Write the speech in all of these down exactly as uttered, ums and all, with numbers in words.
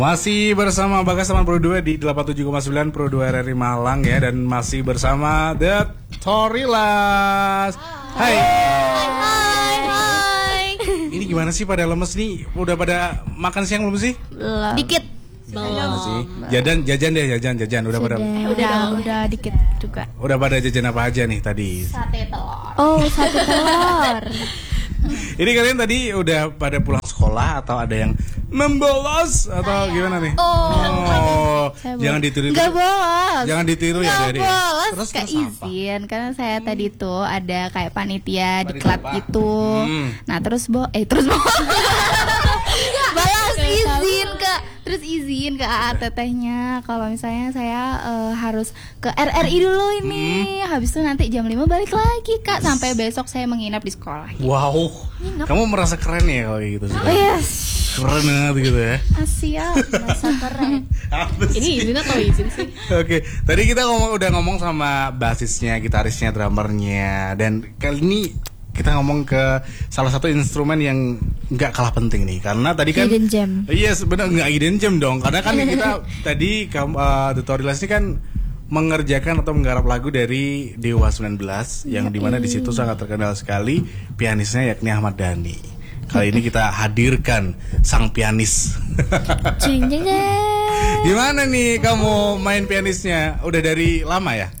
Masih bersama Bagas teman Pro dua di delapan puluh tujuh koma sembilan Pro dua R R I Malang ya. Dan masih bersama The Torilas. Hai. Hai, hai, hai. Ini gimana sih pada lemes nih? Udah pada makan siang belum sih? Belum. Dikit. Belum sih. Jajan, jajan deh, jajan, jajan. Udah pada. Udah, udah, udah dikit juga. Udah pada jajan apa aja nih tadi? Sate telur. Oh, sate telur. Ini kalian tadi udah pada pulang sekolah atau ada yang membolos atau gimana nih? Oh, oh jangan ditiru. Gak bolos. Jangan ditiru ya, Gak bolos. Terus Ke izin karena saya tadi tuh ada kayak panitia di klub gitu. Hmm. Nah terus bo, eh terus bo. Balas izin ke, terus izin ke A A tetehnya kalau misalnya saya uh, harus ke R R I dulu ini. Hmm. Habis itu nanti jam lima balik lagi Kak, sampai besok saya menginap di sekolah. Wow. Nginap. Kamu merasa keren ya kalau kayak gitu sih? Oh, yes. Keren banget gitu ya. Asia, merasa keren. Ini izin atau izin sih? Oke, tadi kita ngomong udah ngomong sama basisnya, gitarisnya, drummernya, dan kali ini kita ngomong ke salah satu instrumen yang nggak kalah penting nih, karena tadi kan hidden gem. Iya, yes, benar, nggak hidden gem dong, karena kan kita tadi uh, The Torilas ini kan mengerjakan atau menggarap lagu dari Dewa sembilan belas yang dimana di situ sangat terkenal sekali pianisnya yakni Ahmad Dhani. Kali ini kita hadirkan sang pianis. Jeng jeng jeng. Gimana nih kamu main pianisnya? Udah dari lama ya?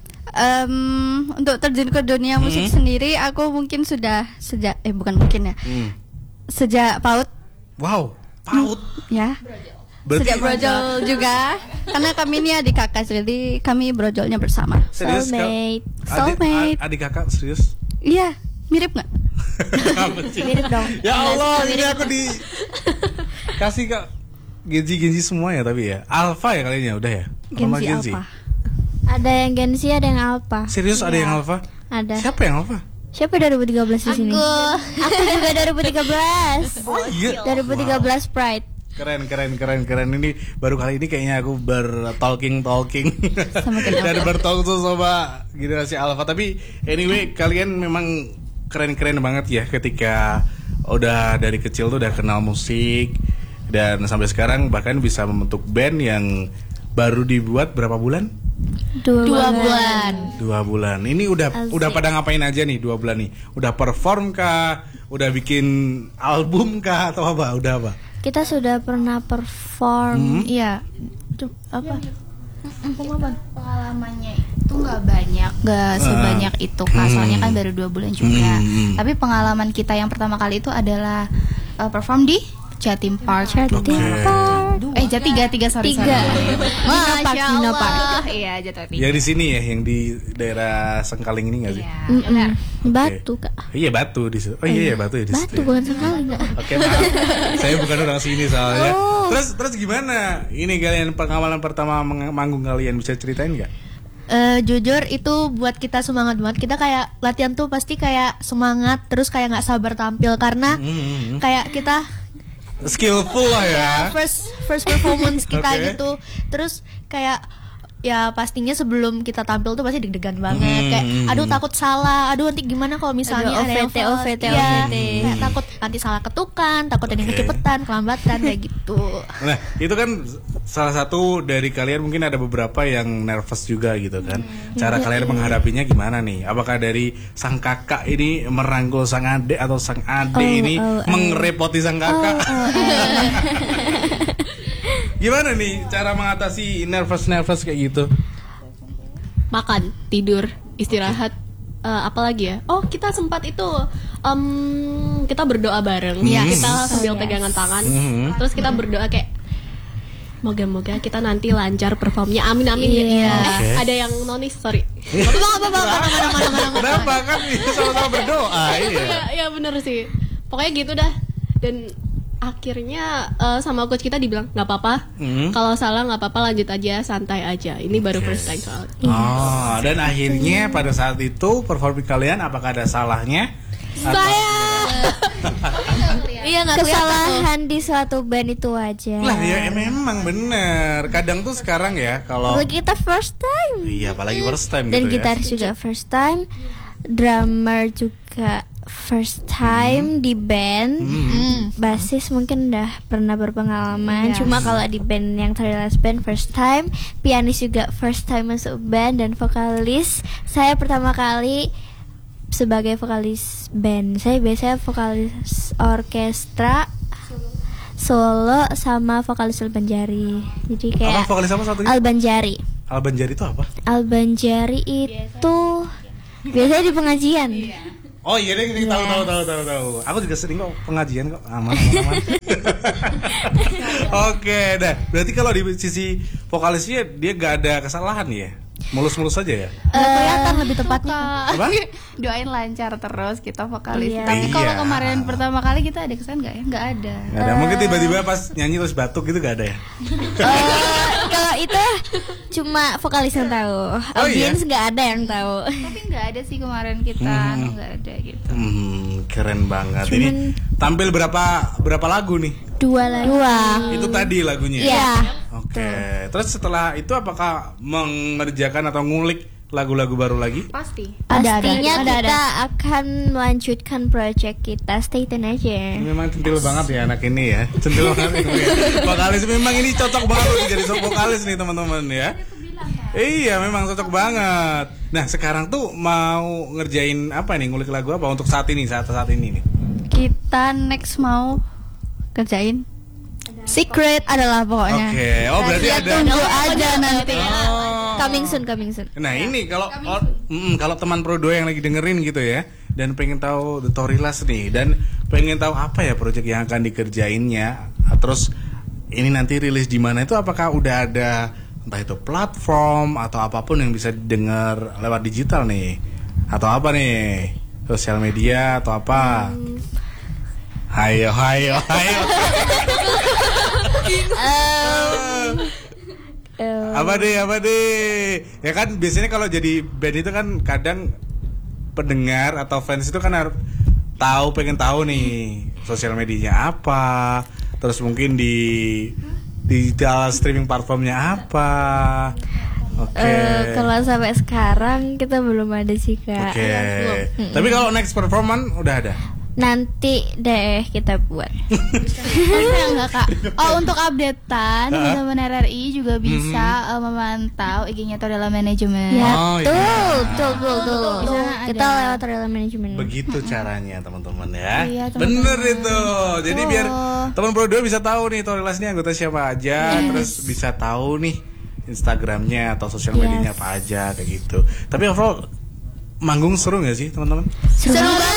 Um, untuk terjun ke dunia musik hmm. sendiri, aku mungkin sudah sejak eh bukan mungkin ya, hmm. sejak PAUD. Wow, PAUD. Hmm, ya. Berarti sejak brojol juga, karena kami ini adik kakak, jadi kami brojolnya bersama. Serius, soulmate, soulmate. Adik, adik kakak serius? Iya, mirip nggak? Mirip dong. Ya Allah, ini aku di kasih kak Genzi-Genzi semua ya, tapi ya Alpha ya kalinya udah ya. Genzi, Genzi Alpha. Ada yang Genzi, ada yang Alpha. Serius ya. Ada yang Alpha? Ada. Siapa yang Alpha? Siapa dua ribu tiga belas di sini? Aku. Aku juga dua ribu tiga belah. Oh iya. dua ribu tiga belas wow. Pride. Keren, keren, keren, keren. Ini baru kali ini kayaknya aku ber-talking-talking dan bertalk tuh sama generasi Alpha. Tapi anyway, kalian memang keren-keren banget ya ketika udah dari kecil tuh udah kenal musik dan sampai sekarang bahkan bisa membentuk band yang baru dibuat berapa bulan? Dua, dua bulan. Dua bulan. Ini udah Asik. Udah pada ngapain aja nih dua bulan nih? Udah perform kah? Udah bikin album kah atau apa? Udah apa? Kita sudah pernah perform. Iya. Hmm? Apa? Pengalaman pengalamannya itu nggak banyak, nggak uh, sebanyak itu kan, hmm. soalnya kan baru dua bulan juga. Hmm. Tapi pengalaman kita yang pertama kali itu adalah uh, perform di Jatim Park. Jatim okay. Park. Eh Jatiga tiga sorry tiga. Masya Park, Allah. Park. Iya Jatiga. Yang di sini ya, yang di daerah Sengkaling ini nggak sih? Iya. Mm-mm. Benar. Batu Kak. Iya Batu di situ. Oh iya iya Batu ya di situ. Batu bukan Sengkaling nggak? Oke maaf. Saya bukan orang sini soalnya. Oh. Terus terus gimana? Ini kalian pengalaman pertama manggung kalian bisa ceritain nggak? Uh, jujur itu buat kita semangat banget. Kita kayak latihan tuh pasti kayak semangat, terus kayak nggak sabar tampil karena mm-hmm. kayak kita skillful lah ya. Yeah, first first performance kita okay. gitu. Terus kayak ya pastinya sebelum kita tampil tuh pasti deg-degan banget. Hmm. Kayak aduh takut salah, aduh nanti gimana kalau misalnya aduh, ada yang O V T, ya, O V T. Kayak takut nanti salah ketukan, takut okay. ada yang kecepatan, kelambatan kayak gitu. Nah itu kan salah satu dari kalian, mungkin ada beberapa yang nervous juga gitu kan. Hmm. Cara ya, kalian ya. menghadapinya gimana nih? Apakah dari sang kakak ini merangkul sang adik atau sang adik oh, ini oh, oh. mengrepoti sang kakak? Oh, oh, oh. Gimana nih cara mengatasi nervous-nervous kayak gitu? Makan, tidur, istirahat, uh, apalagi ya? Oh kita sempat itu um, kita berdoa bareng, hmm. ya kita sambil oh, yes. pegangan tangan, hmm. terus kita berdoa kayak moga-moga kita nanti lancar performnya, amin amin yeah. ya. Okay. Eh, ada yang nonis, sorry. Kenapa kan sama-sama berdoa? Iya. Ya benar sih. Pokoknya gitu dah. Dan akhirnya uh, sama coach kita dibilang nggak apa-apa, hmm. kalau salah nggak apa-apa, lanjut aja, santai aja. Ini okay. baru first time soal. Oh, dan akhirnya pada saat itu performing kalian apakah ada salahnya? Saya. Iya nggak kesalahan di suatu band itu aja. Lah ya memang bener. Kadang tuh sekarang ya kalau kita first time. Iya apalagi first time. Dan gitu gitaris ya. juga first time, drummer juga first time di band. Hmm. Basis mungkin udah pernah berpengalaman. Iya. Cuma kalau di band yang Torilas Band first time, pianis juga first time masuk band, dan vokalis saya pertama kali sebagai vokalis band. Saya biasanya vokalis orkestra solo sama vokalis Albanjari. Jadi kayak Apa vokalis apa satunya? Albanjari. Albanjari itu apa? Albanjari itu biasanya di pengajian. Oh iya deh, ini tahu tahu tahu tahu tahu. Aku juga sering kok pengajian kok, aman aman. aman. Oke, dah. Berarti kalau di sisi vokalisnya dia gak ada kesalahan ya? Mulus-mulus saja ya? Nggak kelihatan lebih tepatnya. Apa? Doain lancar terus kita vokalis. Iya. Tapi kalau Iya. kemarin pertama kali kita ada kesan nggak ya? Nggak ada. Gak ada. Mungkin tiba-tiba pas nyanyi terus batuk gitu gak ada ya? Eh, kalau itu cuma vokalis yang tahu. Oh, iya? Audiens nggak ada yang tahu. Tapi nggak ada sih kemarin kita, Hmm. nggak ada gitu. Hmm, keren banget. Cuman- Ini tampil berapa berapa lagu nih? Dua lagi. Dua. Itu tadi lagunya. Iya. Oke. Terus setelah itu apakah mengerjakan atau ngulik lagu-lagu baru lagi? Pasti. Ada, ada, Pastinya ada, ada. kita akan melanjutkan project kita. Stay tune aja. Ini memang centil banget ya anak ini ya. Centil banget ini ya. Vokalis memang ini cocok banget untuk jadi vokalis nih teman-teman ya. Iya, memang cocok banget. Nah, sekarang tuh mau ngerjain apa nih? Ngulik lagu apa untuk saat ini, saat saat ini nih? Kita next mau kerjain secret adalah pokoknya. Oke. Oh, berarti Ya, ada. tunggu aja nanti. Oh. Coming soon, coming soon. Nah ini kalau oh, mm, kalau teman Pro dua yang lagi dengerin gitu ya, dan pengen tahu The Torilas nih, dan pengen tahu apa ya proyek yang akan dikerjainnya, terus ini nanti rilis di mana itu, apakah udah ada entah itu platform atau apapun yang bisa didengar lewat digital nih, atau apa nih, sosial media atau apa? Hayo, hayo, hayo. Eh, Apa deh, apa deh. Ya kan biasanya kalau jadi band itu kan kadang pendengar atau fans itu kan harus tahu, pengen tahu nih sosial medianya apa, terus mungkin di digital streaming platformnya apa. Oke. eh, kalau sampai sekarang kita belum ada sih, Kak. Oke. Tapi kalau next performance udah ada. Nanti deh kita buat. Bisa nggak kak? Oh untuk updatean teman-teman R R I juga bisa uh, memantau I G-nya Torella Management. Ya, Oh, betul, iya. betul, betul, betul. Di sana Kita ada. lewat Torilas Management. Begitu caranya teman-teman ya. Iya, teman-teman. Bener itu. Jadi biar Betul. teman Pro dua bisa tahu nih Torilas ini anggota siapa aja, terus bisa tahu nih Instagramnya atau sosial Yes. medianya apa aja kayak gitu. Tapi overall manggung seru nggak sih teman-teman? Seru banget.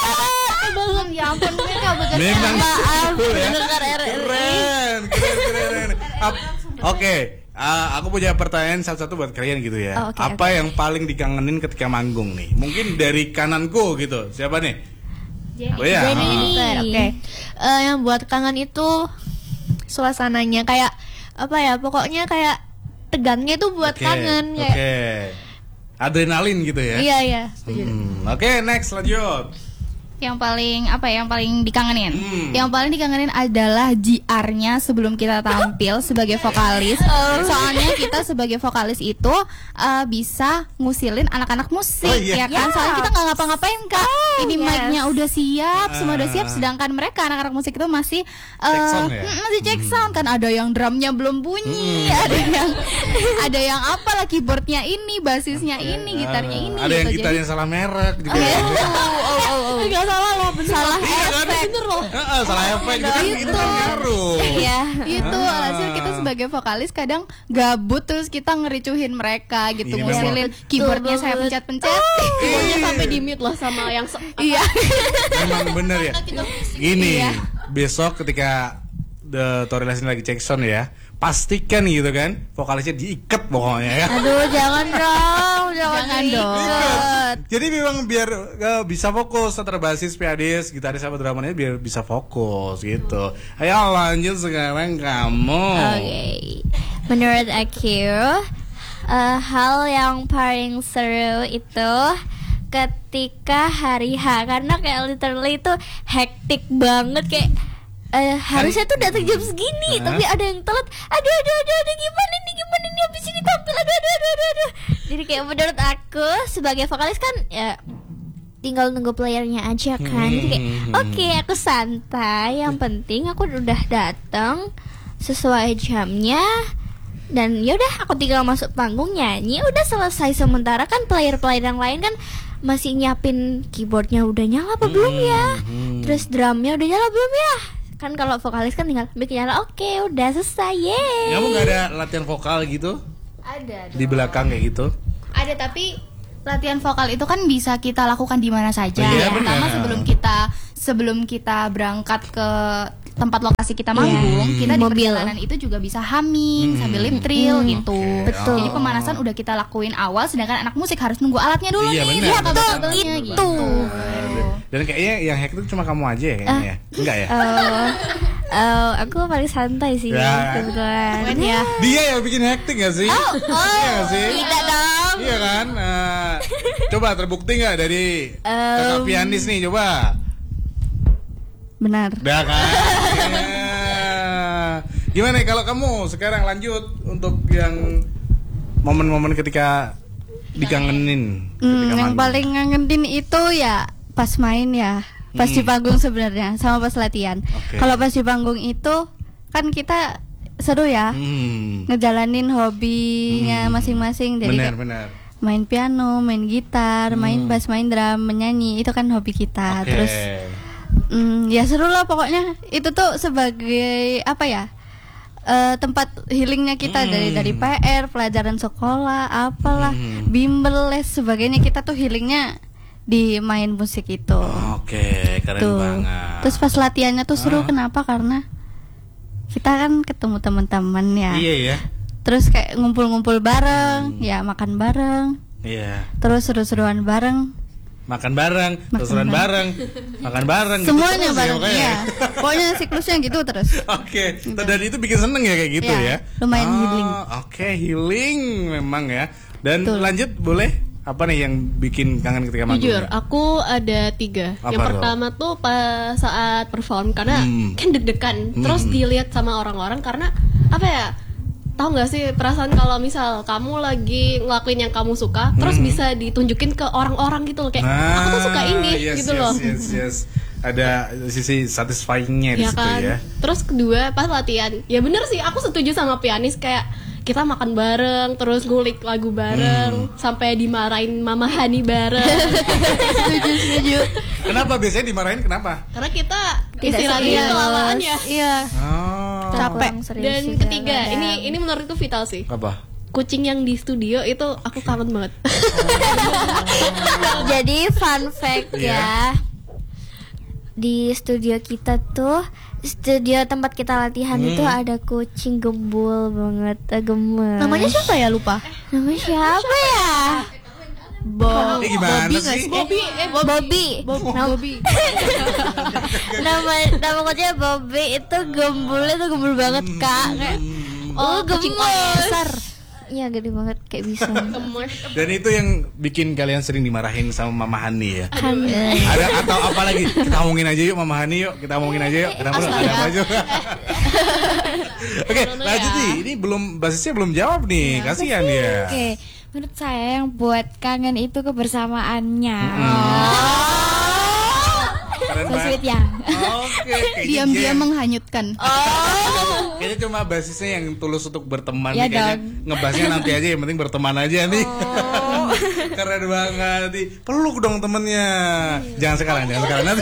Ya ampun mungkin kau bekerja. Memang Maaf, cool ya. pendengar R R I. Keren, keren, keren. Ap- Oke, uh, aku punya pertanyaan satu-satu buat kalian gitu ya. Oh, oke, Apa yang paling dikangenin ketika manggung nih? Mungkin dari kananku gitu. Siapa nih? Oh iya. Jenny. ah. Oke. Eh, yang buat kangen itu suasananya kayak apa ya? Pokoknya kayak tegangnya itu buat Oke, kangen Oke. kayak. Adrenalin gitu ya. Iya, iya. Setuju. Hmm, Oke, next lanjut. Yang paling apa ya, yang paling dikangenin? Hmm. Yang paling dikangenin adalah G R-nya sebelum kita tampil sebagai vokalis. Soalnya kita sebagai vokalis itu uh, bisa ngusilin anak-anak musik, Oh, iya. ya kan? Soalnya kita nggak ngapa-ngapain kak. Ini yes. mic-nya udah siap, semua udah Ah. siap. Sedangkan mereka anak-anak musik itu masih uh, Check sound ya? mm, masih check sound kan. Ada yang drumnya belum bunyi, ada yang ada yang apa lah keyboardnya ini, basisnya ini, gitarnya ini. Ada yang gitu. gitarnya salah merek juga. Jadi- Enggak salah loh, bener. Salah Iya kan? Bener loh. Heeh, salah efek gitu kan, itu kan ngaruh. Iya. Itu Ah. alhasil kita sebagai vokalis kadang gabut terus kita ngericuhin mereka gitu, Ini ngusilin keyboardnya saya pencet-pencet. Pokoknya sampai di mute lah sama yang se- Iya. Memang bener ya. Gini, besok ketika The Torilas ini lagi cek sound ya, pastikan gitu kan, vokalisnya diikat pokoknya ya. Aduh, jangan dong, jangan, Jangan dong. diikat. Jadi memang biar uh, bisa fokus antara basis, pianis, gitaris sama drummernya biar bisa fokus gitu. Ayo lanjut sekarang kamu. Oke. Menurut aku, eh, hal yang paling seru itu ketika hari H, karena kayak literally itu hektik banget, kayak eh, harusnya tuh datang jam segini, Hah? tapi ada yang telat. Aduh, aduh, aduh, aduh, gimana nih, gimana nih habis ini tampil, aduh, aduh, aduh, aduh, aduh. Jadi kayak menurut aku sebagai vokalis kan ya tinggal nunggu playernya aja kan. Jadi kayak oke okay, aku santai, yang penting aku udah datang sesuai jamnya. Dan yaudah aku tinggal masuk panggung nyanyi, udah selesai. Sementara kan player-player yang lain kan masih nyiapin keyboardnya udah nyala apa belum ya, terus drumnya udah nyala belum ya. Kan kalau vokalis kan tinggal mic nyala, oke okay, udah selesai. Yeay. Kamu gak ada latihan vokal gitu? Ada Di belakang kayak gitu? Ada, tapi latihan vokal itu kan bisa kita lakukan di mana saja. Iya, Pertama benar. sebelum kita sebelum kita berangkat ke tempat lokasi kita manggung, Yeah. kita di Mobil. perjalanan itu juga bisa humming Hmm. sambil lip trill gitu. Oke. Betul. Jadi pemanasan udah kita lakuin awal, sedangkan anak musik harus nunggu alatnya dulu Iya, nih. benar. lihat Betul, kabel-kabelnya itu. gitu. Dan kayaknya yang hack itu cuma kamu aja ya kayaknya ya? Enggak ya? Oh, oh, aku paling santai sih Ya. kebetulan. Ya. Dia yang bikin hektik gak sih? Oh, Iya gak sih? tidak dong. Iya kan? Eh, coba terbukti gak dari kakak Um, pianis nih, coba. Benar. Udah kan? Iya. Gimana kalau kamu sekarang lanjut untuk yang momen-momen ketika dikangenin ketika Hmm, yang manggung? paling ngangenin itu ya pas main ya, pas di Hmm. panggung sebenarnya sama pas latihan. Oke. Kalau pas di panggung itu kan kita seru ya, Hmm. ngejalanin hobinya Hmm. masing-masing. Jadi Benar, kayak benar. main piano, main gitar, main Hmm. bass, main drum, menyanyi itu kan hobi kita. Oke. Terus mm, ya seru lah pokoknya. Itu tuh sebagai apa ya? eh, tempat healingnya kita Hmm. dari dari P R, pelajaran sekolah, apalah, Hmm. bimbel, les sebagainya, kita tuh healingnya di main musik itu. Oke, keren Tuh. banget. Terus pas latihannya tuh seru, Ah. kenapa? Karena kita kan ketemu teman-teman ya. Iya ya. Terus kayak ngumpul-ngumpul bareng, ya makan bareng, Iya. terus seru-seruan bareng. Makan bareng, Makan terusan bareng, makan bareng. gitu Semuanya terus ya, bareng, pokoknya. iya. Pokoknya siklusnya gitu terus. Oke, dan itu bikin seneng ya kayak gitu Iya, ya. lumayan Oh, healing. Oke, healing memang ya. Dan Betul. lanjut boleh? Apa nih yang bikin kangen ketika manggung? Jujur, aku ada tiga. Apa yang tuh? pertama tuh pas saat perform karena Hmm. kan deg-degan, terus Hmm. dilihat sama orang-orang karena apa ya? Tahu nggak sih perasaan kalau misal kamu lagi ngelakuin yang kamu suka, terus Hmm. bisa ditunjukin ke orang-orang gitu loh kayak aku tuh suka ini Ah, yes, gitu yes, loh. Yes, yes. Ada sisi satisfying-nya di Ya situ kan. ya. Terus kedua pas latihan, ya bener sih aku setuju sama pianis kayak kita makan bareng, terus ngulik lagu bareng, Hmm. sampai dimarahin Mama Hani bareng. Setuju, setuju. Kenapa biasanya dimarahin? Kenapa? Karena kita Tidak istirahatnya serius. kelamaan ya. Iya. Oh. Capek. Kurang serius Dan juga ketiga, kadang. ini ini menurutku vital sih. Apa? Kucing yang di studio itu aku kangen banget. Jadi fun fact Iya. ya, di studio kita tuh, studio tempat kita latihan Hmm. itu ada kucing gembul banget, eh, gemes. Namanya siapa ya, lupa? Namanya siapa ya? Bo Ini gimana sih? Bobby, eh Bobby. Nama- Bobby. nama nama kucingnya Bobby, itu gembulnya tuh gembul banget kak. Kayak, oh kucing gemes. Iya gede banget kayak bisa. gemes. Dan itu yang bikin kalian sering dimarahin sama Mama Hani ya? Kan. Ada atau apa lagi? Kita omongin aja yuk Mama Hani yuk. Kita omongin aja yuk. Kenapa lu? Ada apa aja? Oke, lanjut nih. Ini belum basisnya belum jawab nih. Kasihan ya. Oke, menurut saya yang buat kangen itu kebersamaannya. Keren So banget. sweet ya. Oke, kayaknya Diam-diam dia yang- menghanyutkan. Kayaknya cuma basisnya yang tulus untuk berteman Ya nih. Kayaknya dong. ngebahasnya nanti aja, yang penting berteman aja nih. Keren banget nih. Peluk dong temennya. Jangan sekarang, jangan sekarang nanti.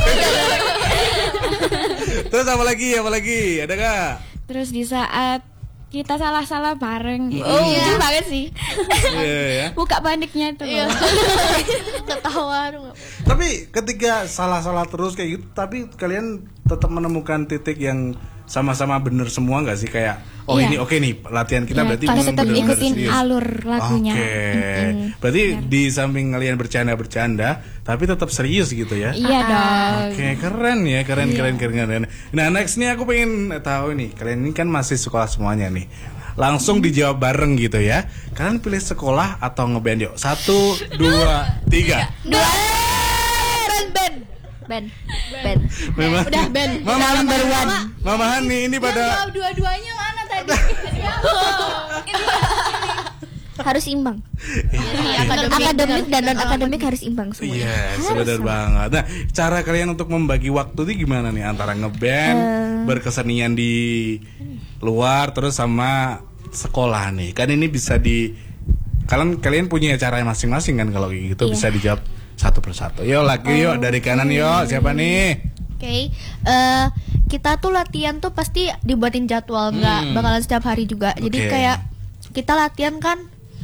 Terus apa lagi? Apa lagi? Ada gak? Terus di saat kita salah-salah bareng, gitu. Oh, Lucu iya. banget sih. Iya ya. Buka paniknya tuh. Iya. Ketawa. Tapi ketika salah-salah terus kayak gitu, tapi kalian tetap menemukan titik yang sama-sama bener semua nggak sih? Kayak oh Iya. ini oke nih latihan kita Iya, berarti kita memang tetap bener-bener ikutin serius. alur lagunya. Oke, Mm-mm. berarti di samping kalian bercanda-bercanda, tapi tetap serius gitu ya? Iya dong. Oke, keren ya, keren, Iya. keren, keren, keren. Nah, next nih aku pengen tahu nih, kalian ini kan masih sekolah semuanya nih. Langsung dijawab bareng gitu ya. Kalian pilih sekolah atau ngeband yuk? Satu, dua, tiga. Dua. Ben. Ben. Ben. Memang. Udah, Ben. Mama, Number Mama, one. Mama Hani ini pada Jawab dua-duanya mana tadi? harus imbang. Akademik dan non akademik harus imbang semua. Iya, yes, benar banget. Nah, cara kalian untuk membagi waktu itu gimana nih antara ngeband, uh, berkesenian di luar, terus sama sekolah nih? Kan ini bisa di kalian kalian punya cara masing-masing kan kalau gitu, iya. Bisa dijawab satu persatu. Yuk lagi yuk dari kanan yuk, siapa nih? Oke, okay. uh, kita tuh latihan tuh pasti dibuatin jadwal, nggak hmm. bakalan setiap hari juga. Jadi okay. kayak kita latihan kan.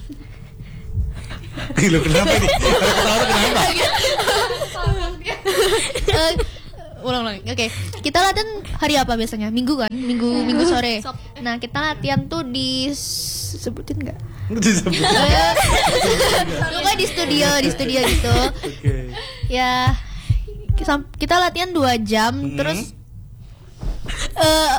Gila kenapa nih? Ketawa kenapa? uh, ulang-ulang. Oke, okay. Kita latihan hari apa biasanya? Minggu kan? Minggu Minggu sore. Nah kita latihan tuh di sebutin nggak? Disebutin. Pokoknya di studio, di studio gitu. Okay. Ya kita latihan dua jam, hmm. terus uh,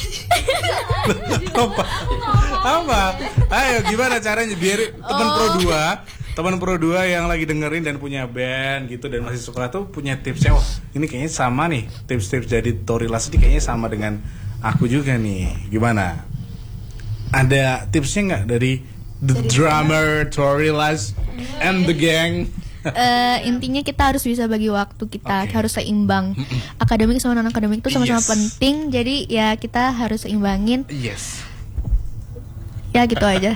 apa? Apa? Ayo gimana caranya biar teman oh. pro dua, teman pro dua yang lagi dengerin dan punya band gitu dan masih sekolah tuh punya tipsnya. Oh, ini kayaknya sama nih. Tips-tips jadi Torilas ini kayaknya sama dengan aku juga nih. Gimana? Ada tipsnya nggak dari The jadi Drummer, Torilas, and the gang? Uh, intinya kita harus bisa bagi waktu kita, okay. harus seimbang. Akademik sama non akademik itu sama-sama yes. penting, jadi ya kita harus seimbangin. Yes. Ya gitu aja.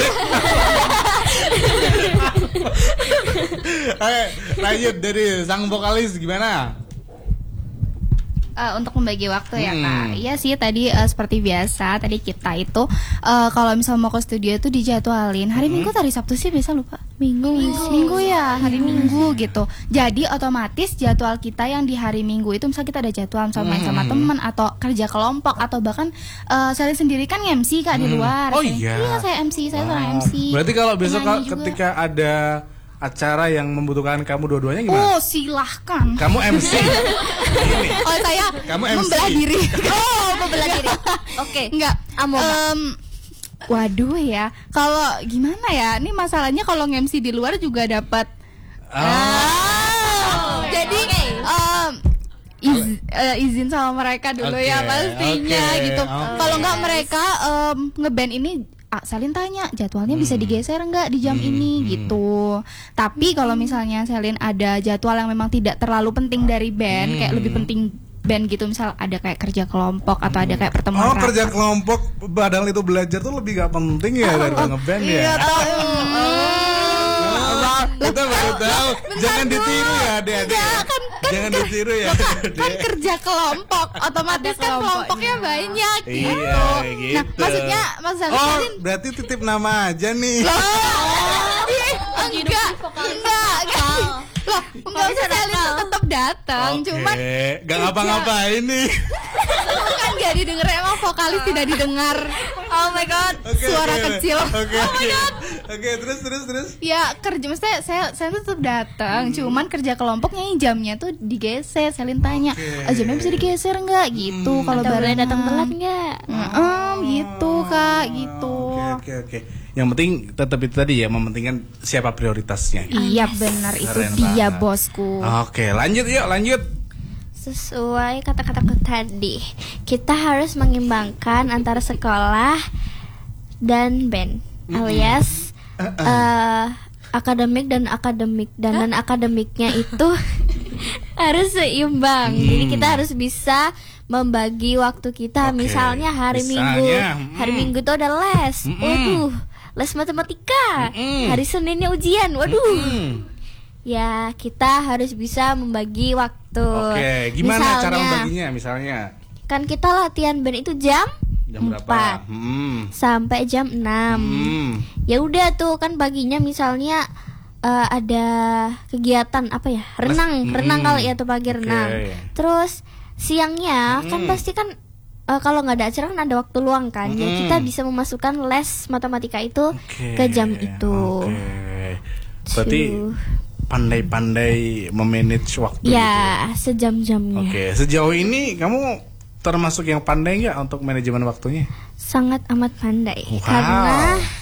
Oke, lanjut dari sang vokalis gimana? Uh, untuk membagi waktu ya hmm. Kak. Iya sih tadi uh, seperti biasa tadi kita itu uh, kalau misal mau ke studio itu dijadwalin hari hmm. Minggu hari Sabtu sih biasa lupa. Minggu Minggu, minggu ya hari Minggu gitu. Jadi otomatis jadwal kita yang di hari Minggu itu misal kita ada jadwal misal main sama teman atau kerja kelompok atau bahkan uh, saya sendiri kan M C Kak hmm. di luar. Oh saya, iya. Iya saya M C, saya seorang M C. Berarti kalau besok kal- ketika ada acara yang membutuhkan kamu dua-duanya gimana? Oh silahkan. Kamu M C. Oh saya kamu M C. Membelah diri. Oh membelah diri. Oke. Okay. Enggak. Um, waduh ya. Kalau gimana ya? Ini masalahnya kalau M C di luar juga dapat. Oh. Ah, jadi um, iz, uh, izin sama mereka dulu okay. ya pastinya okay. gitu. Okay. Kalau enggak mereka um, ngeband ini Ah, Selin tanya jadwalnya hmm. bisa digeser nggak di jam hmm. ini gitu. Tapi kalau misalnya Selin ada jadwal yang memang tidak terlalu penting dari band, hmm. kayak lebih penting band gitu, misal ada kayak kerja kelompok atau ada kayak pertemuan. Oh kerja kelompok, padahal itu belajar tuh lebih gak penting ya oh, daripada oh, ngeband iya, ya. Tahu. Kita baru tahu. Jangan ditiru ya, Dek. Kan, kan, Jangan ditiru ya. Kan kerja kelompok, otomatis kan kelompoknya banyak gitu. Iya, gitu. Nah, maksudnya Mas Selin. Oh, berarti titip nama aja nih. Oh, enggak, enggak, enggak. Loh, enggak usah Selin tetap datang, okay. cuman enggak ngapa-ngapain nih. Kan gak didengar, emang vokalis tidak didengar. Oh my god, okay, suara okay, kecil. Okay, oh my god. Oke, okay, terus terus terus. Ya kerja, maksudnya saya saya tetap datang, hmm. cuman kerja kelompoknya jamnya tuh digeser. Selin tanya, okay. jamnya bisa digeser nggak gitu? Hmm. Kalau boleh datang telat nggak? Hmm, gitu kak, gitu. Oke okay, oke okay, oke. Okay. Yang penting tetap itu tadi ya, mementingkan siapa prioritasnya. Iya benar, itu dia banget. Bosku. Oke, lanjut yuk, lanjut. Sesuai kata-kataku tadi, kita harus mengimbangkan antara sekolah dan band, mm-hmm. alias uh-uh. uh, akademik dan akademik dan non akademiknya itu harus seimbang. Mm. Jadi kita harus bisa membagi waktu kita. Okay. Misalnya hari Misalnya, Minggu, mm. hari Minggu itu ada les, mm-mm. waduh, les matematika. Mm-mm. Hari Seninnya ujian, waduh. Mm-mm. Ya kita harus bisa membagi waktu. Oke, gimana misalnya, cara membaginya? Misalnya kan kita latihan band itu jam empat hmm. sampai jam enam. Hmm. Ya udah tuh kan baginya misalnya uh, ada kegiatan apa ya? Renang, Les, renang hmm. kali ya tuh pagi okay. renang. Terus siangnya hmm. kan pasti kan uh, kalau nggak ada acara kan ada waktu luang kan. Hmm. Ya kita bisa memasukkan les matematika itu okay. ke jam itu. Okay. Berarti pandai-pandai memanage waktu ya, gitu. Sejam-jamnya. Oke, sejauh ini kamu termasuk yang pandai nggak untuk manajemen waktunya? Sangat amat pandai. Wow. Karena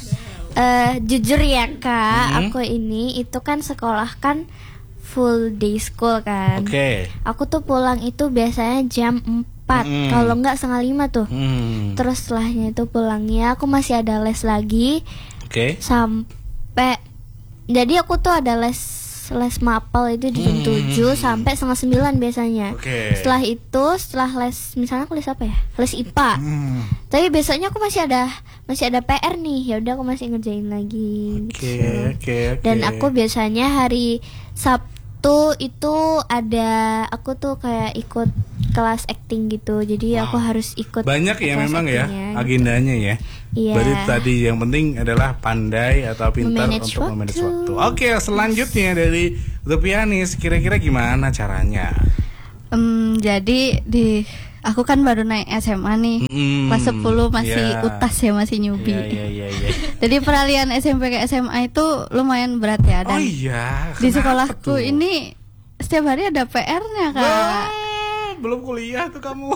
uh, jujur ya Kak, hmm. aku ini itu kan sekolah kan full day school kan. Oke. Okay. Aku tuh pulang itu biasanya jam empat, hmm. kalau nggak setengah lima tuh. Hmm. Terus setelahnya itu pulangnya aku masih ada les lagi. Oke. Okay. Sampai sampai jadi aku tuh ada les les mapel itu di jam Hmm. tujuh sampai setengah sembilan biasanya. Oke. Setelah itu, setelah les, misalnya aku les apa ya? Les I P A. Hmm. Tapi besoknya aku masih ada masih ada P R nih. Ya udah aku masih ngerjain lagi. Oke, gitu. oke, oke. Dan aku biasanya hari Sabtu itu ada aku tuh kayak ikut kelas acting gitu. Jadi Wow. aku harus ikut Banyak ya kelas memang ya actingnya, gitu. agendanya ya. Iya. Berarti tadi yang penting adalah pandai atau pintar Memanage untuk memanage waktu. waktu. Oke, selanjutnya dari The Pianist, kira-kira gimana caranya? Em, jadi di aku kan baru naik S M A nih. Mm, Kelas sepuluh masih ya. utas ya, masih newbie. Iya, iya, iya, iya. Jadi peralihan S M P ke S M A itu lumayan berat ya, Oh dan iya. di kenapa sekolahku tuh? ini setiap hari ada P R-nya, Kak. Wah, belum kuliah tuh kamu.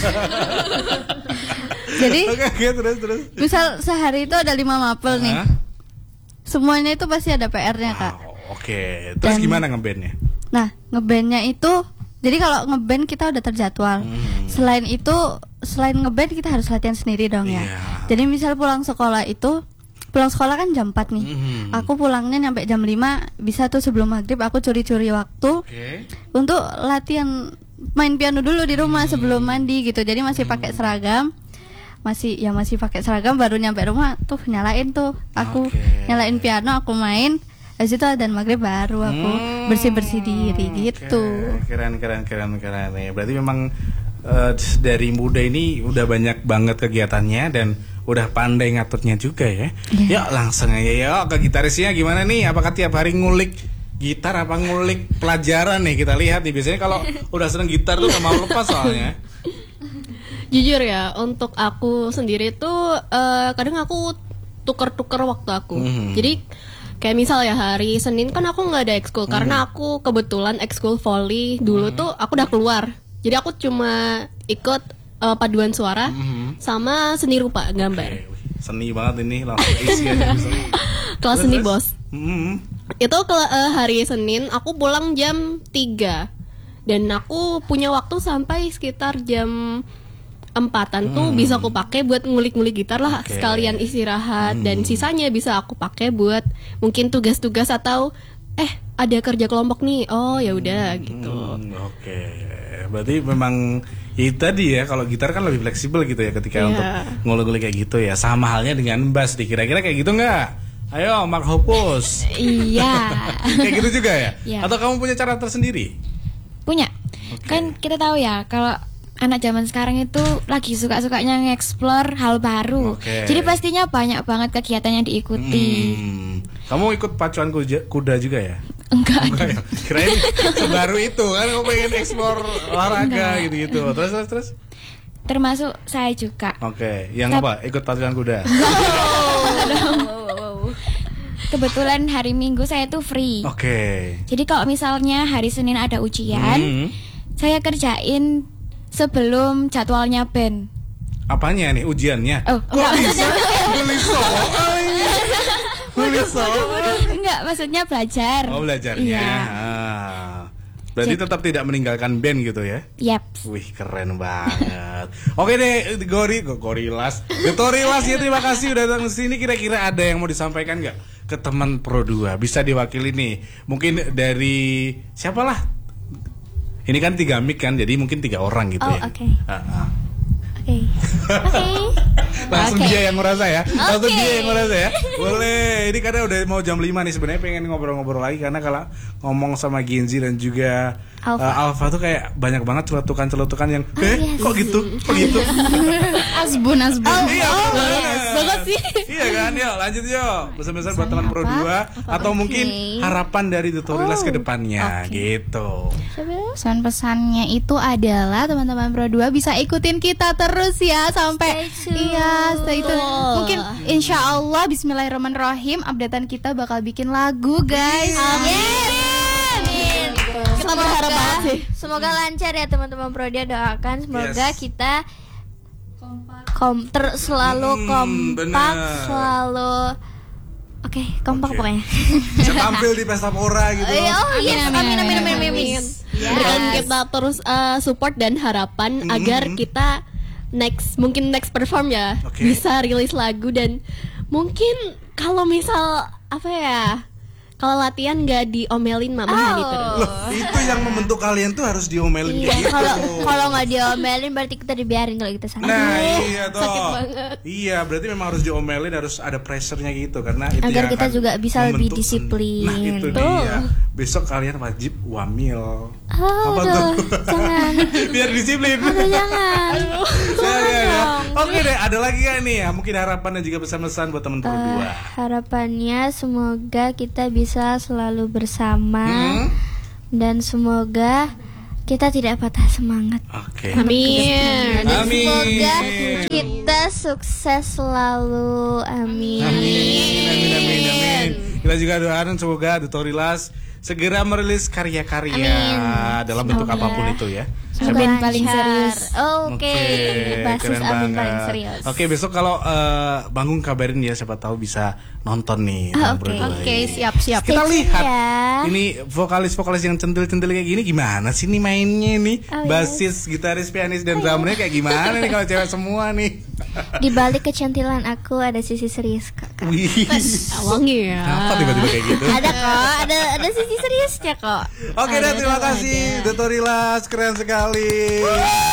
Jadi Oke, oke, terus terus. misal sehari itu ada lima mapel nih. Hah? Semuanya itu pasti ada P R-nya, Kak. Wow, oke. Terus Dan- gimana ngebandnya? Nah, ngebandnya itu, jadi kalau ngeband kita udah terjadwal. Hmm. Selain itu, selain ngeband kita harus latihan sendiri dong ya. Iya. Jadi misal pulang sekolah itu, pulang sekolah kan jam empat nih. Hmm. Aku pulangnya nyampe jam lima, bisa tuh sebelum maghrib aku curi-curi waktu Oke. untuk latihan main piano dulu di rumah sebelum mandi gitu. Jadi masih pakai seragam. Masih ya masih pakai seragam, baru nyampe rumah tuh nyalain tuh aku Oke. nyalain piano, aku main. Habis itu adzan maghrib baru aku Hmm, bersih-bersih diri gitu. oke. Keren keren keren keren nih. Berarti memang eh, dari muda ini udah banyak banget kegiatannya dan udah pandai ngaturnya juga ya. Yuk langsung aja yuk ke gitarisnya gimana nih? Apakah tiap hari ngulik gitar apa ngulik pelajaran nih? Kita lihat nih, biasanya kalau udah seneng gitar tuh gak mau lepas soalnya. Jujur ya, untuk aku sendiri tuh eh, kadang aku tuker-tuker waktu aku. Mhm. Jadi kayak misal ya hari Senin kan aku nggak ada ekskul karena aku kebetulan ekskul volley dulu tuh aku udah keluar. Jadi aku cuma ikut eh, paduan suara Mhm. sama seni rupa gambar. Oke, wih, seni banget ini langsung isi aja. Kelas Terus, seni terus? bos. Mhm. Itu ke eh, hari Senin aku pulang jam tiga dan aku punya waktu sampai sekitar jam empatan tuh bisa aku pakai buat ngulik-ngulik gitar lah, Oke. sekalian istirahat, dan sisanya bisa aku pakai buat mungkin tugas-tugas atau eh ada kerja kelompok nih, oh ya udah gitu. Hmm, Oke, berarti memang ya itu tadi ya, kalau gitar kan lebih fleksibel gitu ya ketika Iya. untuk ngulik-ngulik kayak gitu ya. Sama halnya dengan bass, kira-kira kayak gitu nggak? Ayo Mark Hoppus. Iya. Kayak gitu juga ya? Iya. Atau kamu punya cara tersendiri? Punya. Oke. Kan kita tahu ya kalau anak zaman sekarang itu lagi suka-sukanya nge-explore hal baru. Oke. Jadi pastinya banyak banget kegiatan yang diikuti. Hmm. Kamu ikut pacuan kuda, kuda juga ya? Enggak. Enggak ya? Kirain sebaru itu kan, kamu pengen explore olahraga gitu-gitu. Terus terus terus. Termasuk saya juga. Oke, yang Tap- apa? Ikut pacuan kuda. Kebetulan hari Minggu saya tuh free. Oke. Jadi kalau misalnya hari Senin ada ujian, Hmm. saya kerjain sebelum jadwalnya band. Apanya nih ujiannya? Oh, enggak maksudnya Tulis soal. Tulis soal. enggak maksudnya belajar. Oh, belajarnya. Iya. Ah. Berarti Jadi- tetap tidak meninggalkan band gitu ya? Yap. Wih, keren banget. Oke deh, Gori, Gorilas, Gorilas ya, terima kasih udah datang ke sini. Kira-kira ada yang mau disampaikan nggak ke teman Pro dua? Bisa diwakili nih. Mungkin dari siapalah? Ini kan tiga mic kan, jadi mungkin tiga orang gitu Oh, ya. oke. Ah, ah. Oke. Oke. Langsung Oke. dia yang ngerasa ya. Langsung Oke. dia yang ngerasa ya. Boleh. Ini karena udah mau jam lima nih, sebenarnya pengen ngobrol-ngobrol lagi karena kalau ngomong sama Genzi dan juga Alpha. uh, Alpha tuh kayak banyak banget celutukan-celutukan yang Oh, eh iya kok sih. gitu? Kok gitu? Asbun asbun. Iya, banget. banget sih. Iya kan, yuk lanjut yuk. Pesan-pesan buat teman Pro dua atau mungkin harapan dari tutorials ke depannya gitu. Pesan-pesannya itu adalah teman-teman Pro dua bisa ikutin kita terus ya sampai Stay tune. iya stay tune. Betul. Mungkin insya Allah Bismillahirrahmanirrahim updatean kita bakal bikin lagu guys. Amin. Kita berharap banget sih. Semoga lancar ya teman-teman Prodia, doakan semoga Yes. kita kom ter selalu Hmm, kompak, bener. selalu oke kompak Oke. pokoknya. Bisa tampil di pesta pora gitu. Eh, oh yes, amin amin amin amin. amin. Amin. Yes. Berikan kita terus eh, support dan harapan Mm-hmm. agar kita next mungkin next perform ya Oke. bisa rilis lagu, dan mungkin kalau misal apa ya? Kalau latihan nggak diomelin mamahan Oh. itu. Loh, itu yang membentuk kalian tuh harus diomelin Iya, kayak gitu. kalau kalau nggak diomelin berarti kita dibiarin kalau kita salah. Nah, iya toh. sakit banget. Iya, berarti memang harus diomelin, harus ada pressure-nya gitu karena itu Agar yang kita akan juga bisa lebih membentuk- disiplin. Nah, itu Tuh. dia. Besok kalian wajib wamil. Oh, Apa aduh, tuh? jangan. Biar disiplin. Aduh, jangan. Ya, ya, ya. Oke deh, ada lagi gak nih ya? Mungkin harapan dan juga pesan-pesan buat teman Eh, berdua. harapannya semoga kita bisa selalu bersama Hmm? dan semoga kita tidak patah semangat. Oke. Amin. Dan Amin. semoga kita sukses selalu. Amin. Amin, amin, amin, amin. Kita juga doakan semoga Tutorilas segera merilis karya-karya dalam bentuk Semoga. apapun itu ya. Amin paling serius. Oke, basis keren amin banget. paling serius. Oke, besok kalau eh, Banggung kabarin ya, siapa tahu bisa nonton nih. Ah, Bang oke. Brodoi. Oke, siap siap. Kita Stay tune lihat ya. ini vokalis-vokalis yang centil-centil kayak gini gimana sih nih mainnya nih? Oh, Basis, gitaris, pianis dan drummernya kayak gimana nih kalau cewek semua nih? Di balik kecantilan aku ada sisi serius kak. Wih. Wangi ya. Kenapa tiba-tiba kayak gitu? Ada kok, ada ada sisi seriusnya kok. Oke deh, terima kasih Tutorilas, keren sekali.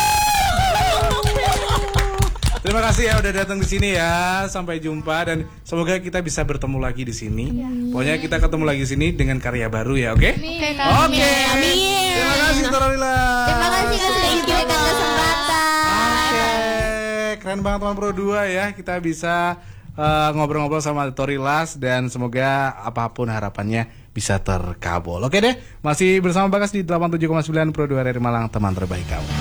Terima kasih ya udah datang di sini ya. Sampai jumpa dan semoga kita bisa bertemu lagi di sini. Pokoknya kita ketemu lagi di sini dengan karya baru ya, oke? Oke. Terima kasih Tutorilas. Terima kasih kak sudah diberikan kesempatan. Oke. Keren banget teman Pro dua ya. Kita bisa uh, ngobrol-ngobrol sama Tutorilas dan semoga apapun harapannya bisa terkabul. Oke deh, masih bersama Bagas di delapan puluh tujuh koma sembilan Pro dua dari Malang, teman terbaik kamu.